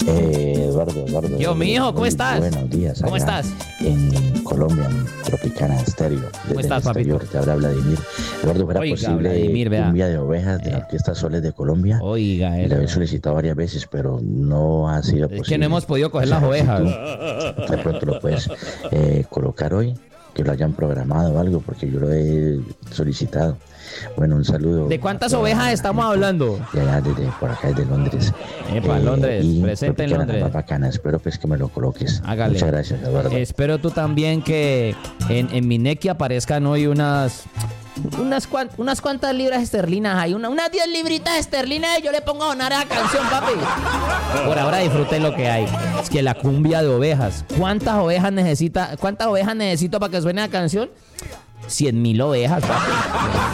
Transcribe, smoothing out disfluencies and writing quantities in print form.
Eduardo. Yo, mi hijo, ¿cómo estás? Buenos días. ¿Cómo allá estás? En Colombia, en Tropicana Estéreo. ¿Cómo estás, el exterior, papito? te habla Vladimir. Eduardo, ¿fuera Oiga, posible Vladimir, vea. cumbia de ovejas de la Orquesta Soles de Colombia? Oiga, Le he solicitado varias veces, pero no ha sido posible. es que no hemos podido coger las Si ovejas. tú de pronto lo puedes colocar hoy, que lo hayan programado o algo, porque yo lo he solicitado. Bueno, un saludo. ¿De cuántas ovejas estamos hablando? De allá, por acá, desde Londres. Epa, Londres, y presente en Tropicana, Londres. la más bacana. Espero pues que me lo coloques. Hágale. Muchas gracias, Eduardo. Espero tú también que en mi nequi aparezcan hoy unas cuantas libras esterlinas hay, unas 10 libritas esterlinas y yo le pongo a donar a la canción, papi. Por ahora disfruten lo que hay. Es que la cumbia de ovejas. ¿Cuántas ovejas necesito para que suene la canción? 100.000 ovejas, papi.